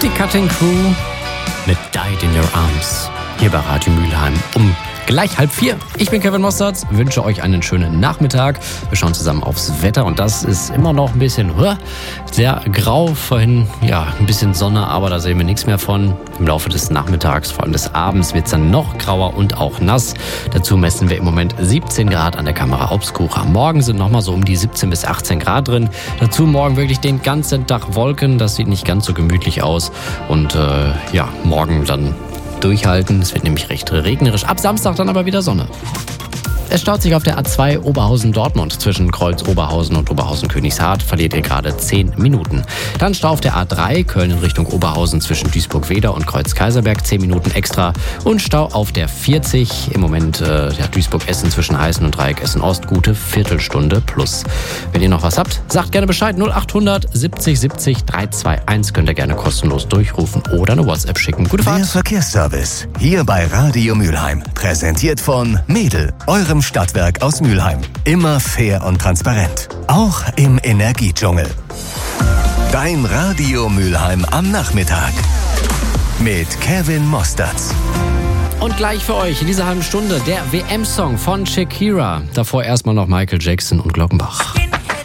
die Cutting Crew mit Died in Your Arms. Hier bei Radio Mülheim um gleich 3:30. Ich bin Kevin Mostert, wünsche euch einen schönen Nachmittag. Wir schauen zusammen aufs Wetter und das ist immer noch ein bisschen sehr grau. Vorhin ein bisschen Sonne, aber da sehen wir nichts mehr von. Im Laufe des Nachmittags, vor allem des Abends, wird es dann noch grauer und auch nass. Dazu messen wir im Moment 17 Grad an der Kamera Obscura. Morgen sind nochmal so um die 17 bis 18 Grad drin. Dazu morgen wirklich den ganzen Tag Wolken. Das sieht nicht ganz so gemütlich aus. Und morgen dann durchhalten. Es wird nämlich recht regnerisch. Ab Samstag dann aber wieder Sonne. Es staut sich auf der A2 Oberhausen-Dortmund zwischen Kreuz Oberhausen und Oberhausen-Königshardt. Verliert ihr gerade 10 Minuten. Dann Stau auf der A3 Köln in Richtung Oberhausen zwischen Duisburg-Weder und Kreuz-Kaiserberg. 10 Minuten extra. Und Stau auf der 40. Im Moment Duisburg-Essen zwischen Heißen und Dreieck Essen-Ost. Gute Viertelstunde plus. Wenn ihr noch was habt, sagt gerne Bescheid. 0800 70 70 321. Könnt ihr gerne kostenlos durchrufen oder eine WhatsApp schicken. Gute Fahrt. Der Verkehrsservice. Hier bei Radio Mülheim. Präsentiert von Mädel, eurem Stadtwerk aus Mülheim. Immer fair und transparent. Auch im Energiedschungel. Dein Radio Mülheim am Nachmittag. Mit Kevin Mostert. Und gleich für euch in dieser halben Stunde der WM-Song von Shakira. Davor erstmal noch Michael Jackson und Glockenbach.